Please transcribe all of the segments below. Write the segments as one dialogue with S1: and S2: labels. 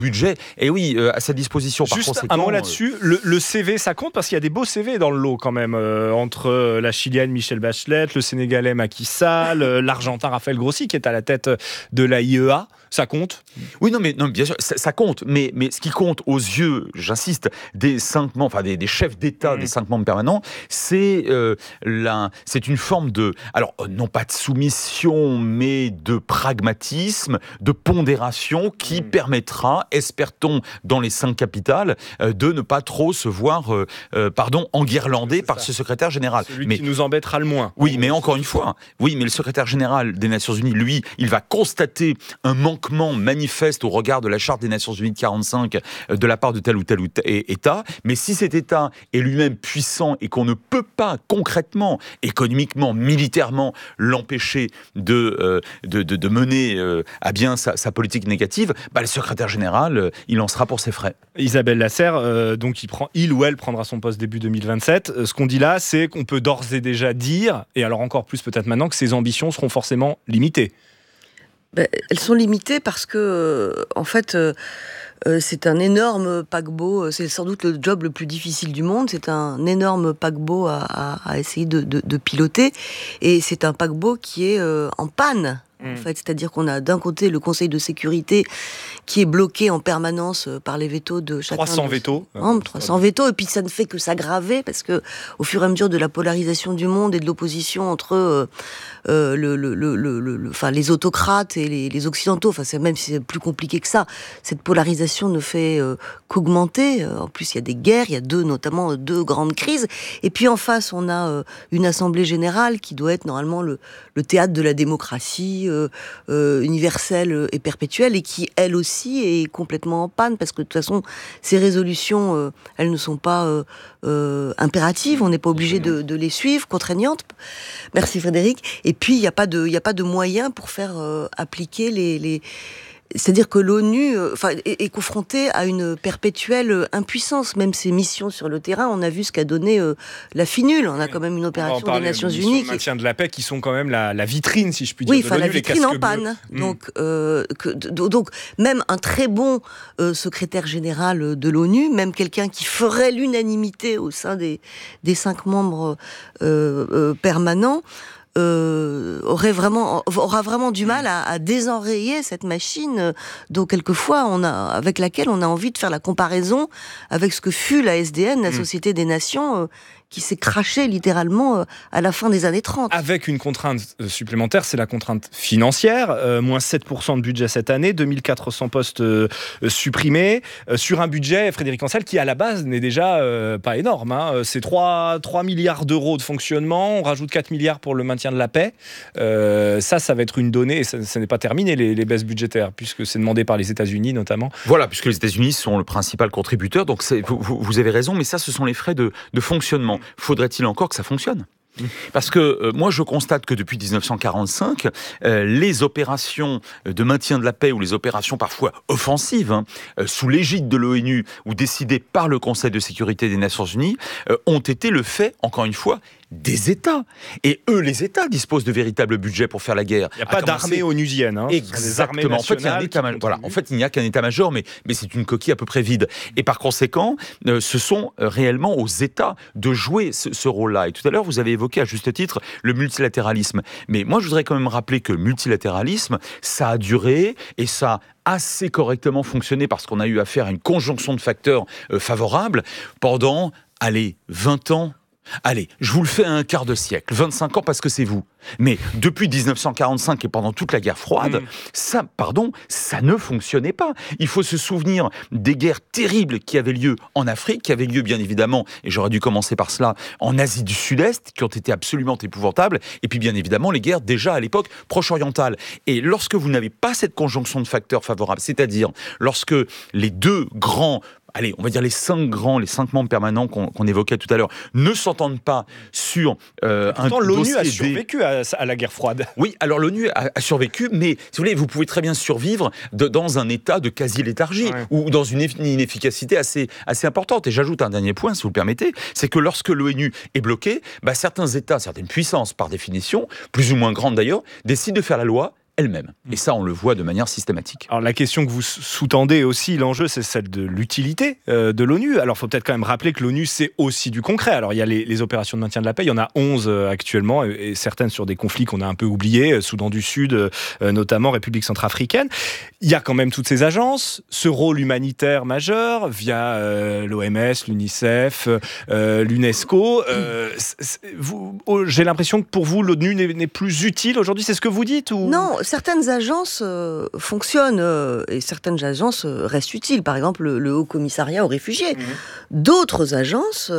S1: budget, et oui, à sa disposition. Par
S2: Juste
S1: conséquent,
S2: un mot là-dessus, le CV, ça compte parce qu'il y a des beaux CV dans le lot quand même, entre la Chilienne Michelle Bachelet, le Sénégalais Macky Sall, l'Argentin Raphaël Grossi qui est à la tête de la IEA, ça compte ?
S1: Oui, non, mais bien sûr, ça compte, mais ce qui compte aux yeux, j'insiste, des 5 membres, enfin des chefs d'État, des 5 membres permanents, c'est une forme de, alors non pas de soumission, mais de pragmatisme, de pondération qui permettra, espère-t-on, dans les 5 capitales, de ne pas trop se voir, enguirlandé par ce secrétaire général.
S2: Celui qui nous embêtera le moins.
S1: Oui, mais encore une fois, mais le secrétaire général des Nations Unies, lui, il va constater un manquement manifeste au regard de la Charte des Nations Unies de 45 de la part de tel ou tel État. Mais si cet État est lui-même puissant et qu'on ne peut pas concrètement, économiquement, militairement l'empêcher de mener à bien sa politique négative, le secrétaire général, il en sera pour ses frais.
S2: Isabelle Lasserre, donc il ou elle prendra son poste début 2027. Ce qu'on dit là, c'est qu'on peut d'ores et déjà dire, et alors encore plus peut-être maintenant, que ses ambitions seront forcément limitées.
S3: Elles sont limitées parce que, en fait, c'est un énorme paquebot. C'est sans doute le job le plus difficile du monde. C'est un énorme paquebot à essayer de piloter. Et c'est un paquebot qui est en panne. En fait, c'est-à-dire qu'on a d'un côté le Conseil de sécurité qui est bloqué en permanence par les vétos de chacun.
S2: 300 vétos.
S3: 300 vétos, et puis ça ne fait que s'aggraver parce que au fur et à mesure de la polarisation du monde et de l'opposition entre les autocrates et les occidentaux, même si c'est plus compliqué que ça, cette polarisation ne fait qu'augmenter. En plus, il y a des guerres, il y a notamment deux grandes crises, et puis en face, on a une assemblée générale qui doit être normalement le théâtre de la démocratie universelle et perpétuelle, et qui, elle aussi, est complètement en panne, parce que de toute façon, ces résolutions, elles ne sont pas impératives, on n'est pas obligé de les suivre, contraignantes. Merci Frédéric. Et puis, il n'y a pas de moyens pour faire appliquer les... C'est-à-dire que l'ONU est confrontée à une perpétuelle impuissance. Même ses missions sur le terrain, on a vu ce qu'a donné la FINUL. On a quand même une opération des Nations Unies.
S2: Les maintien de la paix qui sont quand même la vitrine, si je puis dire,
S3: de
S2: l'ONU,
S3: la vitrine en panne.
S2: Donc,
S3: donc, même un très bon secrétaire général de l'ONU, même quelqu'un qui ferait l'unanimité au sein des 5 membres permanents, aura vraiment du mal à désenrayer cette machine dont quelquefois avec laquelle on a envie de faire la comparaison avec ce que fut la SDN, la Société des Nations, qui s'est crachée littéralement à la fin des années 30.
S2: Avec une contrainte supplémentaire, c'est la contrainte financière, moins 7% de budget cette année, 2400 postes supprimés, sur un budget, Frédéric Ancel, qui à la base n'est déjà pas énorme. C'est 3 milliards d'euros de fonctionnement, on rajoute 4 milliards pour le maintien de la paix. Ça va être une donnée, et ça n'est pas terminé, les baisses budgétaires, puisque c'est demandé par les États-Unis notamment.
S1: Voilà, puisque les États-Unis sont le principal contributeur, donc vous avez raison, mais ça, ce sont les frais de fonctionnement. Faudrait-il encore que ça fonctionne ? Parce que moi, je constate que depuis 1945, les opérations de maintien de la paix ou les opérations parfois offensives, sous l'égide de l'ONU ou décidées par le Conseil de sécurité des Nations Unies, ont été le fait, encore une fois, des États. Et eux, les États, disposent de véritables budgets pour faire la guerre.
S2: Il n'y a pas d'armée onusienne.
S1: Exactement. En fait, il n'y a qu'un état-major, mais c'est une coquille à peu près vide. Et par conséquent, ce sont réellement aux États de jouer ce rôle-là. Et tout à l'heure, vous avez évoqué à juste titre le multilatéralisme. Mais moi, je voudrais quand même rappeler que le multilatéralisme, ça a duré et ça a assez correctement fonctionné parce qu'on a eu affaire à une conjonction de facteurs favorables pendant, 20 ans. Allez, je vous le fais à un quart de siècle, 25 ans parce que c'est vous. Mais depuis 1945 et pendant toute la guerre froide, ça ne fonctionnait pas. Il faut se souvenir des guerres terribles qui avaient lieu en Afrique, qui avaient lieu bien évidemment, et j'aurais dû commencer par cela, en Asie du Sud-Est, qui ont été absolument épouvantables, et puis bien évidemment les guerres déjà à l'époque proche-orientale. Et lorsque vous n'avez pas cette conjonction de facteurs favorables, c'est-à-dire lorsque les deux grands, on va dire les 5 membres permanents qu'on évoquait tout à l'heure, ne s'entendent pas sur un dossier.
S2: L'ONU a survécu à la guerre froide.
S1: Oui, alors l'ONU a survécu, mais si vous voulez, vous pouvez très bien survivre dans un état de quasi-léthargie ou dans une inefficacité assez importante. Et j'ajoute un dernier point, si vous le permettez, c'est que lorsque l'ONU est bloquée, certains États, certaines puissances par définition, plus ou moins grandes d'ailleurs, décident de faire la loi elle-même. Et ça, on le voit de manière systématique.
S2: Alors la question que vous sous-tendez aussi, l'enjeu, c'est celle de l'utilité de l'ONU. Alors il faut peut-être quand même rappeler que l'ONU, c'est aussi du concret. Alors il y a les opérations de maintien de la paix, il y en a 11 actuellement, et certaines sur des conflits qu'on a un peu oubliés, Soudan du Sud, notamment République centrafricaine. Il y a quand même toutes ces agences, ce rôle humanitaire majeur via l'OMS, l'UNICEF, l'UNESCO. J'ai l'impression que pour vous, l'ONU n'est plus utile aujourd'hui, c'est ce que vous dites ou...
S3: Non, certaines agences fonctionnent et certaines agences restent utiles. Par exemple, le Haut Commissariat aux réfugiés. D'autres agences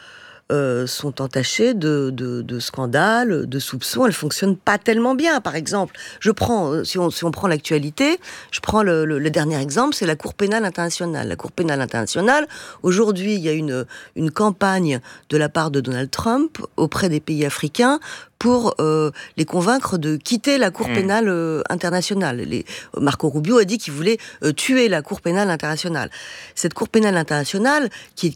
S3: sont entachées de scandales, de soupçons. Elles fonctionnent pas tellement bien. Par exemple, si on prend l'actualité, je prends le dernier exemple, c'est la Cour pénale internationale. La Cour pénale internationale, aujourd'hui, il y a une campagne de la part de Donald Trump auprès des pays africains pour les convaincre de quitter la Cour pénale internationale. Marco Rubio a dit qu'il voulait tuer la Cour pénale internationale. Cette Cour pénale internationale, qui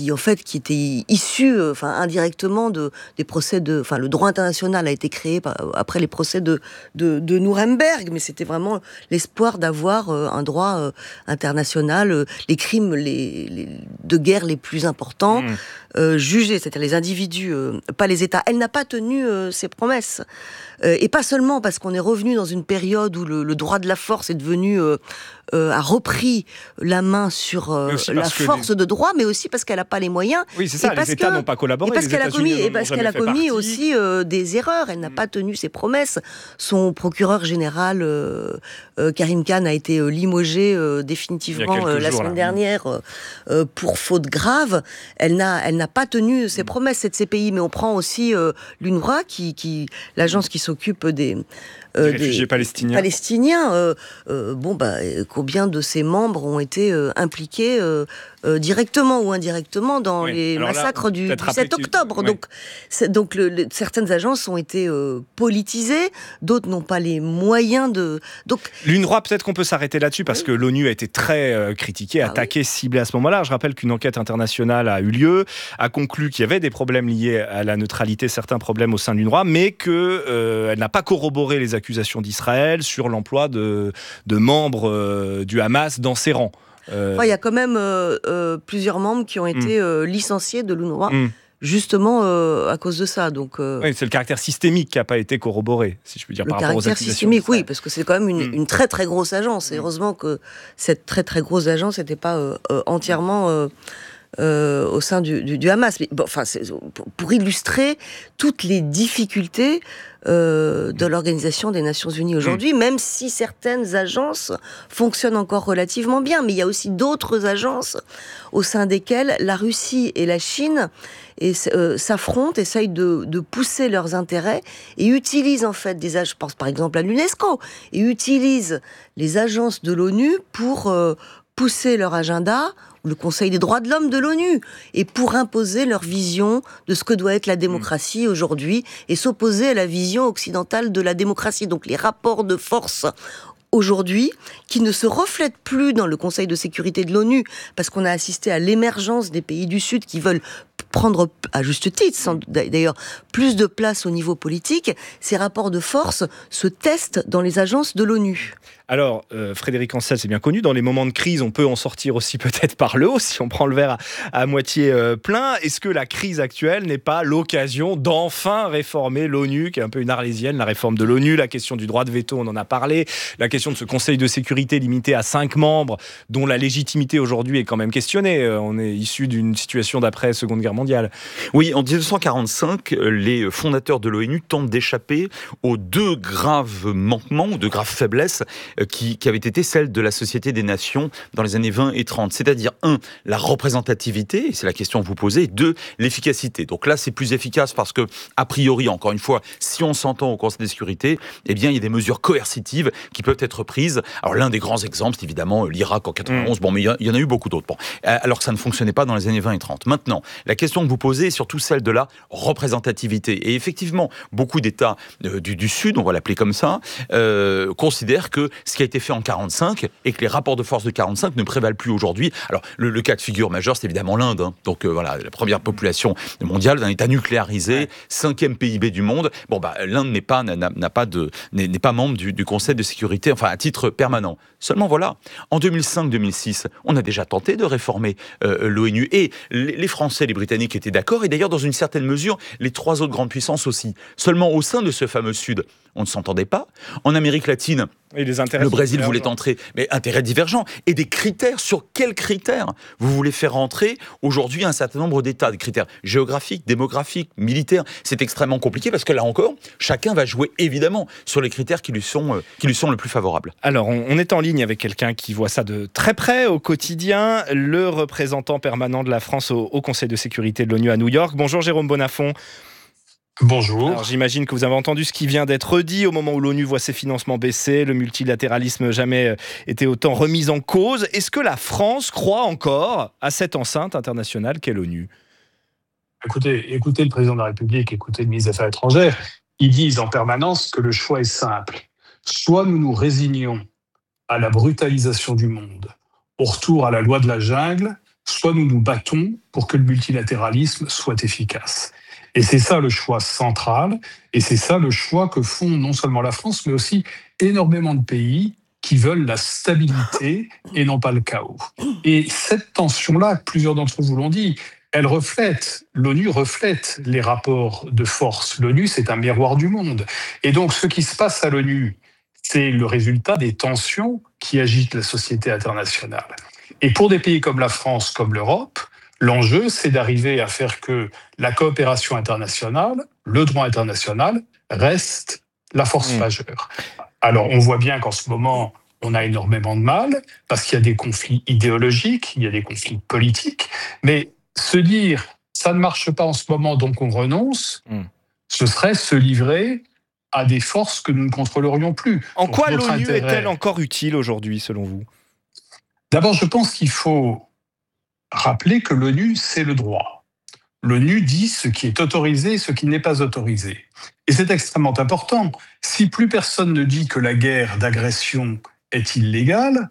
S3: était issue, indirectement des procès le droit international a été créé après les procès de Nuremberg, mais c'était vraiment l'espoir d'avoir un droit international, les crimes de guerre les plus importants jugés, c'est-à-dire les individus, pas les États. Elle n'a pas tenu ses promesses. Et pas seulement parce qu'on est revenu dans une période où le droit de la force est devenu a repris la main sur la force de droit, mais aussi parce qu'elle n'a pas les moyens.
S2: Oui, c'est ça, les États n'ont pas collaboré.
S3: Et parce qu'elle a commis aussi des erreurs. Elle n'a pas tenu ses promesses. Son procureur général, Karim Khan, a été limogé définitivement la semaine dernière pour faute grave. Elle n'a pas tenu ses promesses, cette CPI. Mais on prend aussi l'UNRWA, l'agence qui s'occupe des
S2: réfugiés palestiniens.
S3: Combien de ses membres ont été impliqués directement ou indirectement dans les massacres du 7 octobre. Ouais. Donc certaines agences ont été politisées, d'autres n'ont pas les moyens de...
S2: L'UNRWA, peut-être qu'on peut s'arrêter là-dessus, parce que l'ONU a été très critiquée, attaquée, ciblée à ce moment-là. Je rappelle qu'une enquête internationale a eu lieu, a conclu qu'il y avait des problèmes liés à la neutralité, certains problèmes au sein de l'UNRWA, mais qu'elle n'a pas corroboré les accusations d'Israël sur l'emploi de membres du Hamas dans ses rangs.
S3: Il y a quand même plusieurs membres qui ont été licenciés de l'UNRWA, justement à cause de ça. Donc,
S2: oui, c'est le caractère systémique qui n'a pas été corroboré, si je peux dire, par rapport aux accusations. Le caractère systémique,
S3: oui, parce que c'est quand même une très très grosse agence. Et heureusement que cette très très grosse agence n'était pas entièrement... au sein du Hamas. Mais, pour illustrer toutes les difficultés de l'Organisation des Nations Unies aujourd'hui, même si certaines agences fonctionnent encore relativement bien, mais il y a aussi d'autres agences au sein desquelles la Russie et la Chine s'affrontent, essayent de pousser leurs intérêts et utilisent en fait je pense par exemple à l'UNESCO, et utilisent les agences de l'ONU pour pousser leur agenda, le Conseil des droits de l'homme de l'ONU, et pour imposer leur vision de ce que doit être la démocratie aujourd'hui et s'opposer à la vision occidentale de la démocratie. Donc les rapports de force aujourd'hui, qui ne se reflètent plus dans le Conseil de sécurité de l'ONU, parce qu'on a assisté à l'émergence des pays du Sud qui veulent prendre, à juste titre, d'ailleurs, plus de place au niveau politique. Ces rapports de force se testent dans les agences de l'ONU.
S2: Alors, Frédéric Ancel, c'est bien connu, dans les moments de crise, on peut en sortir aussi peut-être par le haut, si on prend le verre à moitié plein. Est-ce que la crise actuelle n'est pas l'occasion d'enfin réformer l'ONU, qui est un peu une arlésienne, la réforme de l'ONU, la question du droit de veto, on en a parlé, la question de ce Conseil de sécurité limité à 5 membres, dont la légitimité aujourd'hui est quand même questionnée. On est issu d'une situation d'après-Seconde Guerre mondiale.
S1: Oui, en 1945, les fondateurs de l'ONU tentent d'échapper aux 2 graves manquements, ou 2 graves faiblesses qui avait été celle de la Société des Nations dans les années 20 et 30. C'est-à-dire, 1, la représentativité, et c'est la question que vous posez, et 2, l'efficacité. Donc là, c'est plus efficace parce que, a priori, encore une fois, si on s'entend au Conseil de sécurité, eh bien, il y a des mesures coercitives qui peuvent être prises. Alors, l'un des grands exemples, c'est évidemment l'Irak en 91. Bon, mais il y en a eu beaucoup d'autres. Bon, alors que ça ne fonctionnait pas dans les années 20 et 30. Maintenant, la question question que vous posez est surtout celle de la représentativité. Et effectivement, beaucoup d'États du Sud, on va l'appeler comme ça, considèrent que ce qui a été fait en 1945 et que les rapports de force de 1945 ne prévalent plus aujourd'hui. Alors, le cas de figure majeur, c'est évidemment l'Inde. Hein. Donc, voilà, la première population mondiale d'un État nucléarisé, 5e PIB du monde. Bon, l'Inde n'est pas membre du Conseil de sécurité, enfin, à titre permanent. Seulement, voilà, en 2005-2006, on a déjà tenté de réformer l'ONU. Et les Français, les Britanniques étaient d'accord, et d'ailleurs, dans une certaine mesure, les 3 autres grandes puissances aussi. Seulement, au sein de ce fameux Sud, on ne s'entendait pas. En Amérique latine, le Brésil voulait entrer, mais intérêts divergents. Et des critères, sur quels critères vous voulez faire entrer aujourd'hui un certain nombre d'États, des critères géographiques, démographiques, militaires. C'est extrêmement compliqué parce que là encore, chacun va jouer évidemment sur les critères qui lui sont le plus favorables.
S2: Alors, on est en ligne avec quelqu'un qui voit ça de très près au quotidien, le représentant permanent de la France au Conseil de sécurité de l'ONU à New York. Bonjour Jérôme Bonnafont.
S4: Bonjour.
S2: Alors, j'imagine que vous avez entendu ce qui vient d'être dit au moment où l'ONU voit ses financements baisser, le multilatéralisme jamais été autant remis en cause. Est-ce que la France croit encore à cette enceinte internationale qu'est l'ONU ?
S4: Écoutez le président de la République, écoutez le ministre des Affaires étrangères. Ils disent en permanence que le choix est simple. Soit nous nous résignons à la brutalisation du monde, au retour à la loi de la jungle, soit nous nous battons pour que le multilatéralisme soit efficace. Et c'est ça le choix central, et c'est ça le choix que font non seulement la France, mais aussi énormément de pays qui veulent la stabilité et non pas le chaos. Et cette tension-là, plusieurs d'entre vous l'ont dit, l'ONU reflète les rapports de force. L'ONU, c'est un miroir du monde. Et donc, ce qui se passe à l'ONU, c'est le résultat des tensions qui agitent la société internationale. Et pour des pays comme la France, comme l'Europe, l'enjeu, c'est d'arriver à faire que la coopération internationale, le droit international, reste la force majeure. Alors, on voit bien qu'en ce moment, on a énormément de mal, parce qu'il y a des conflits idéologiques, il y a des conflits politiques, mais se dire « ça ne marche pas en ce moment, donc on renonce », ce serait se livrer à des forces que nous ne contrôlerions plus.
S2: En quoi l'ONU est-elle encore utile aujourd'hui, selon vous ?
S4: D'abord, je pense qu'il faut rappeler que l'ONU, c'est le droit. L'ONU dit ce qui est autorisé et ce qui n'est pas autorisé. Et c'est extrêmement important. Si plus personne ne dit que la guerre d'agression est illégale,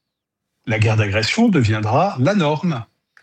S4: la guerre d'agression deviendra la norme.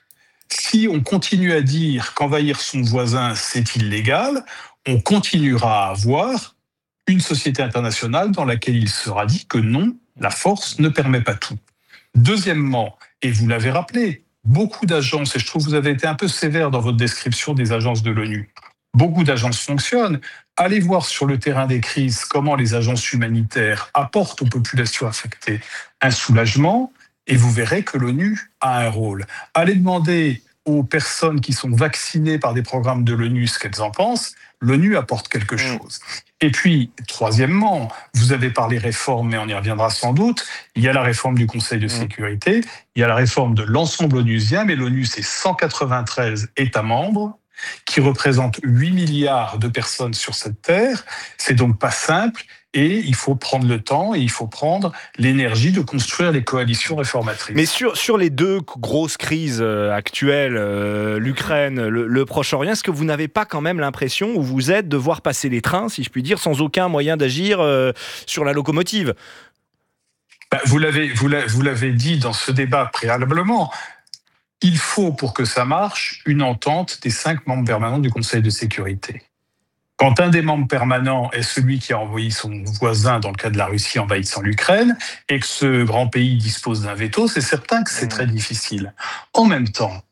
S4: Si on continue à dire qu'envahir son voisin, c'est illégal, on continuera à avoir une société internationale dans laquelle il sera dit que non, la force ne permet pas tout. Deuxièmement, et vous l'avez rappelé, beaucoup d'agences, et je trouve que vous avez été un peu sévère dans votre description des agences de l'ONU, beaucoup d'agences fonctionnent. Allez voir sur le terrain des crises comment les agences humanitaires apportent aux populations affectées un soulagement, et vous verrez que l'ONU a un rôle. Allez demander aux personnes qui sont vaccinées par des programmes de l'ONU ce qu'elles en pensent, l'ONU apporte quelque chose. Et puis, troisièmement, vous avez parlé réforme, mais on y reviendra sans doute, il y a la réforme du Conseil de sécurité, il y a la réforme de l'ensemble onusien, mais l'ONU, c'est 193 États membres, qui représentent 8 milliards de personnes sur cette terre. C'est donc pas simple, et il faut prendre le temps et il faut prendre l'énergie de construire les coalitions réformatrices.
S2: Mais sur les deux grosses crises actuelles, l'Ukraine, le Proche-Orient, est-ce que vous n'avez pas quand même l'impression, où vous êtes, de voir passer les trains, si je puis dire, sans aucun moyen d'agir sur la locomotive ?
S4: Vous l'avez dit dans ce débat préalablement, il faut, pour que ça marche, une entente des 5 membres permanents du Conseil de sécurité. Quand un des membres permanents est celui qui a envoyé son voisin, dans le cas de la Russie, envahissant l'Ukraine, et que ce grand pays dispose d'un veto, c'est certain que c'est très difficile. En même temps,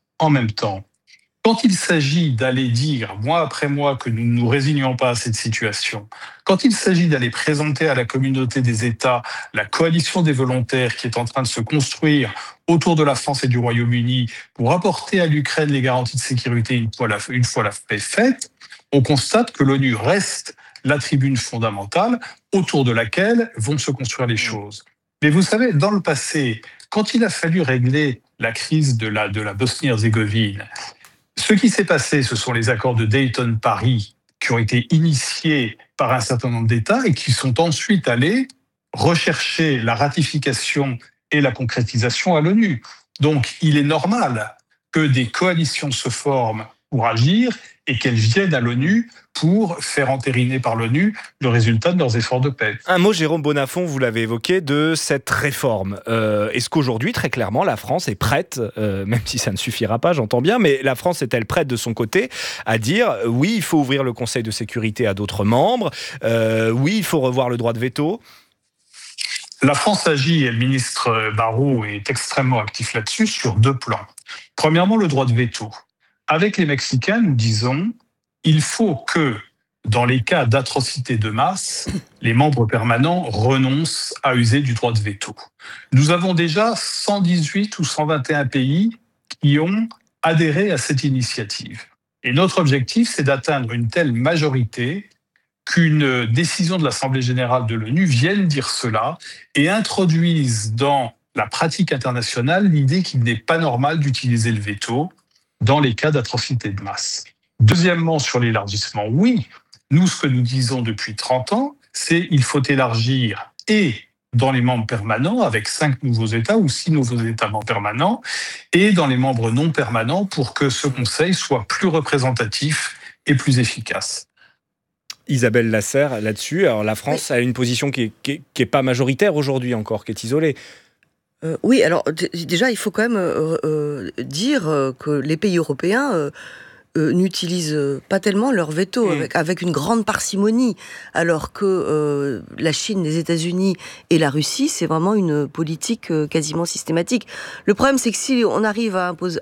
S4: quand il s'agit d'aller dire, mois après mois, que nous ne nous résignons pas à cette situation, quand il s'agit d'aller présenter à la communauté des États la coalition des volontaires qui est en train de se construire autour de la France et du Royaume-Uni pour apporter à l'Ukraine les garanties de sécurité une fois la paix faite, on constate que l'ONU reste la tribune fondamentale autour de laquelle vont se construire les choses. Mais vous savez, dans le passé, quand il a fallu régler la crise de la Bosnie-Herzégovine, ce qui s'est passé, ce sont les accords de Dayton-Paris qui ont été initiés par un certain nombre d'États et qui sont ensuite allés rechercher la ratification et la concrétisation à l'ONU. Donc, il est normal que des coalitions se forment pour agir et qu'elles viennent à l'ONU pour faire entériner par l'ONU le résultat de leurs efforts de paix.
S2: Un mot, Jérôme Bonnafont, vous l'avez évoqué, de cette réforme. Est-ce qu'aujourd'hui, très clairement, la France est prête, même si ça ne suffira pas, j'entends bien, mais la France est-elle prête de son côté à dire oui, il faut ouvrir le Conseil de sécurité à d'autres membres, oui, il faut revoir le droit de veto?
S4: La France agit, et le ministre Barrot est extrêmement actif là-dessus, sur 2 plans. Premièrement, le droit de veto. Avec les Mexicains, nous disons, il faut que, dans les cas d'atrocités de masse, les membres permanents renoncent à user du droit de veto. Nous avons déjà 118 ou 121 pays qui ont adhéré à cette initiative. Et notre objectif, c'est d'atteindre une telle majorité qu'une décision de l'Assemblée générale de l'ONU vienne dire cela et introduise dans la pratique internationale l'idée qu'il n'est pas normal d'utiliser le veto dans les cas d'atrocités de masse. Deuxièmement, sur l'élargissement, oui, nous, ce que nous disons depuis 30 ans, c'est qu'il faut élargir et dans les membres permanents, avec 5 nouveaux États ou 6 nouveaux États membres permanents, et dans les membres non permanents pour que ce Conseil soit plus représentatif et plus efficace.
S2: Isabelle Lasserre, là-dessus, alors la France a une position qui est pas majoritaire aujourd'hui encore, qui est isolée.
S3: Oui, alors déjà, il faut quand même dire que les pays européens n'utilisent pas tellement leur veto, avec une grande parcimonie, alors que la Chine, les États-Unis et la Russie, c'est vraiment une politique quasiment systématique. Le problème, c'est que si on arrive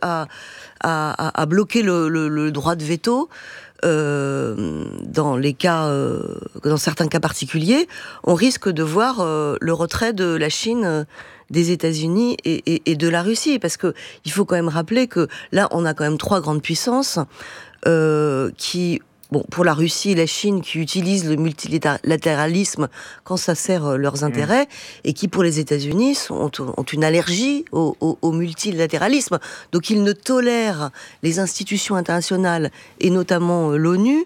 S3: à bloquer le droit de veto, dans certains cas particuliers, on risque de voir le retrait de la Chine, des États-Unis et de la Russie, parce que il faut quand même rappeler que là, on a quand même 3 grandes puissances qui, pour la Russie et la Chine, qui utilisent le multilatéralisme quand ça sert leurs intérêts, et qui, pour les États-Unis, ont une allergie au multilatéralisme. Donc, ils ne tolèrent les institutions internationales, et notamment l'ONU,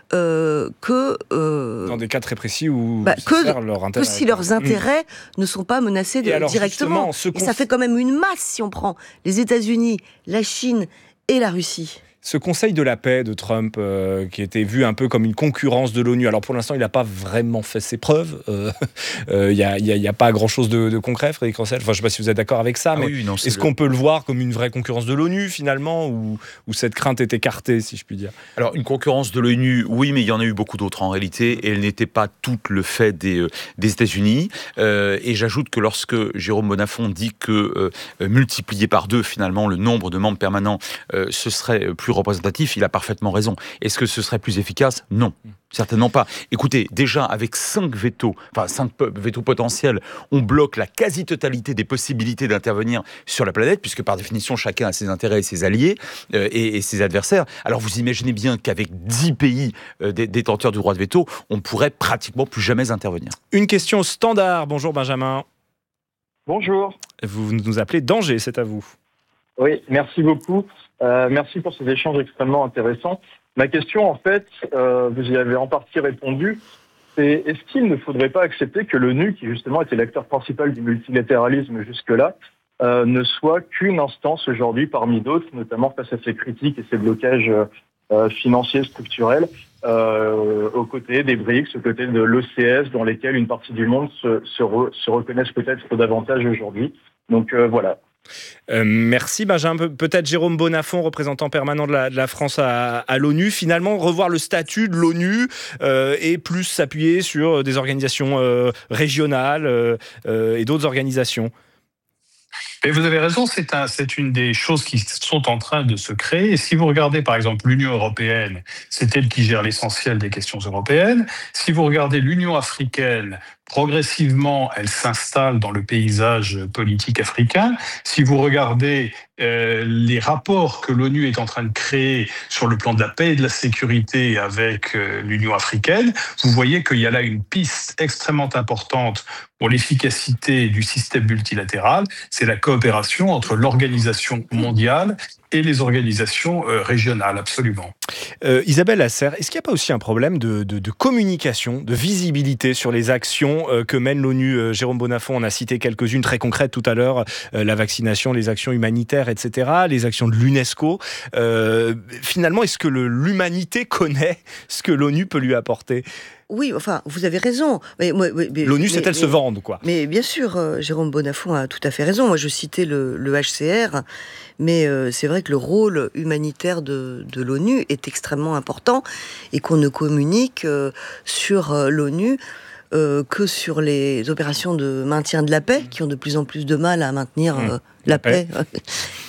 S2: dans des cas très précis où leur intérêt,
S3: que si leurs intérêts ne sont pas menacés directement. Et ça fait quand même une masse si on prend les États-Unis, la Chine et la Russie.
S2: Ce Conseil de la paix de Trump, qui était vu un peu comme une concurrence de l'ONU, alors pour l'instant, il n'a pas vraiment fait ses preuves. Il n'y a pas grand-chose de concret, Frédéric Rancel. Enfin, je ne sais pas si vous êtes d'accord avec ça, mais est-ce qu'on peut le voir comme une vraie concurrence de l'ONU, finalement, ou cette crainte est écartée, si je puis dire?
S1: Alors, une concurrence de l'ONU, oui, mais il y en a eu beaucoup d'autres en réalité, et elle n'était pas toute le fait des États-Unis. Et j'ajoute que lorsque Jérôme Bonnafont dit que multiplier par 2, finalement, le nombre de membres permanents, ce serait plus représentatif, il a parfaitement raison. Est-ce que ce serait plus efficace? Non, certainement pas. Écoutez, déjà avec 5 vétos potentiels, on bloque la quasi-totalité des possibilités d'intervenir sur la planète, puisque par définition, chacun a ses intérêts et ses alliés et ses adversaires. Alors vous imaginez bien qu'avec 10 pays détenteurs du droit de veto, on pourrait pratiquement plus jamais intervenir.
S2: Une question standard. Bonjour Benjamin.
S5: Bonjour.
S2: Vous nous appelez d'Angers, c'est à vous.
S5: Oui, merci beaucoup. Merci pour ces échanges extrêmement intéressants. Ma question, en fait, vous y avez en partie répondu, c'est est-ce qu'il ne faudrait pas accepter que l'ONU, qui justement était l'acteur principal du multilatéralisme jusque-là, ne soit qu'une instance aujourd'hui parmi d'autres, notamment face à ces critiques et ces blocages financiers structurels, aux côtés des BRICS, aux côtés de l'OCS, dans lesquels une partie du monde se reconnaissent peut-être davantage aujourd'hui. Donc voilà.
S2: Merci Benjamin. Peut-être Jérôme Bonnafont, représentant permanent de la France à l'ONU. Finalement, revoir le statut de l'ONU et plus s'appuyer sur des organisations régionales et d'autres organisations.
S4: Et vous avez raison, c'est une des choses qui sont en train de se créer. Et si vous regardez par exemple l'Union européenne, c'est elle qui gère l'essentiel des questions européennes. Si vous regardez l'Union africaine, progressivement, elle s'installe dans le paysage politique africain. Si vous regardez les rapports que l'ONU est en train de créer sur le plan de la paix et de la sécurité avec l'Union africaine, vous voyez qu'il y a là une piste extrêmement importante pour l'efficacité du système multilatéral. C'est la coopération entre l'organisation mondiale et les organisations régionales, absolument.
S2: Isabelle Lasserre, est-ce qu'il n'y a pas aussi un problème de communication, de visibilité sur les actions que mène l'ONU? Jérôme Bonnafont en a cité quelques-unes très concrètes tout à l'heure, la vaccination, les actions humanitaires, etc., les actions de l'UNESCO. Finalement, est-ce que l'humanité connaît ce que l'ONU peut lui apporter?
S3: Oui, enfin, vous avez raison.
S2: L'ONU sait-elle se vendre, quoi?
S3: Mais bien sûr, Jérôme Bonnafont a tout à fait raison. Moi, je citais le HCR, mais c'est vrai que le rôle humanitaire de l'ONU est extrêmement important et qu'on ne communique sur l'ONU que sur les opérations de maintien de la paix, qui ont de plus en plus de mal à maintenir la paix.